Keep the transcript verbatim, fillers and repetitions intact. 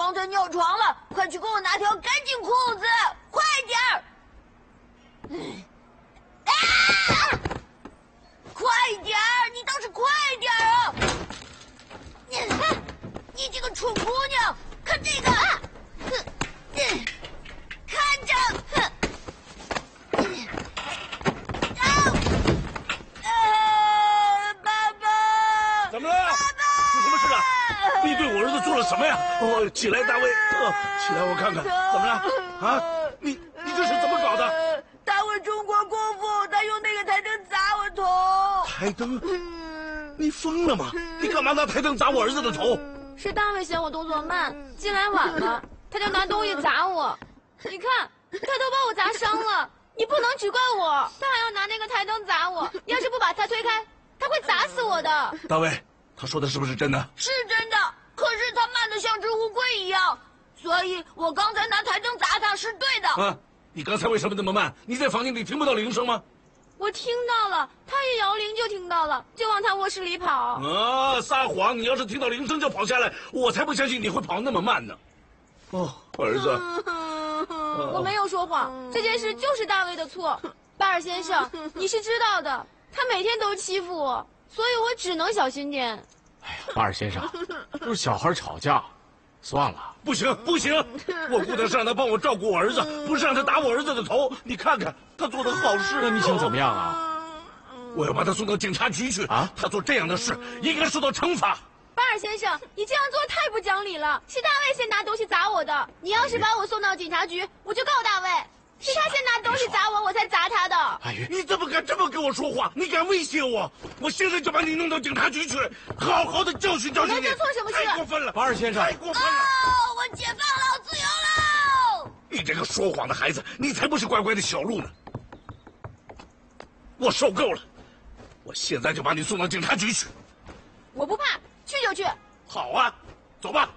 刚才尿床了，快去给我拿条干净裤子，快点儿！嗯，啊！快点儿！你倒是快点儿啊！你，你这个蠢姑娘，看这个！啊！哼，看着！哼！啊！啊！爸爸！ 怎么了？爸爸！出什么事了？你对我儿子做了什么呀？哦，起来，大卫，呃，起来，我看看，怎么了？啊？你你这是怎么搞的？ 大卫中国功夫，他用那个台灯砸我头。 台灯？你疯了吗？你干嘛拿台灯砸我儿子的头？ 是大卫嫌我动作慢，进来晚了，他就拿东西砸我。你看，他都把我砸伤了。你不能只怪我，他还要拿那个台灯砸我。要是不把他推开，他会砸死我的。 大卫，他说的是不是真的？ 是真的，可是他慢得像只乌龟一样，所以我刚才拿台灯砸他是对的。 啊，你刚才为什么那么慢？你在房间里听不到铃声吗？ 我听到了，他一摇铃就听到了，就往他卧室里跑。 啊，撒谎！你要是听到铃声就跑下来，我才不相信你会跑那么慢呢。哦，儿子， 我没有说谎，这件事就是大卫的错。巴尔先生，你是知道的，他每天都欺负我，所以我只能小心点。 哎呀，巴尔先生，都是小孩吵架，算了。 不行不行，我雇他是让他帮我照顾我儿子，不是让他打我儿子的头。你看看他做的好事， 那你想怎么样啊？ 我要把他送到警察局去啊！他做这样的事应该受到惩罚。 巴尔先生，你这样做太不讲理了，是大卫先拿东西砸我的。你要是把我送到警察局，我就告大卫。是他先拿东西砸我，我才砸他的。 阿宇，你怎么敢这么跟我说话？你敢威胁我？我现在就把你弄到警察局去，好好的教训教训你。 我做错什么事？ 太过分了， 巴尔先生， 太过分了！ 哦，我解放了，我自由了！ 你这个说谎的孩子，你才不是乖乖的小鹿呢！我受够了，我现在就把你送到警察局去。 我不怕，去就去。 好啊，走吧。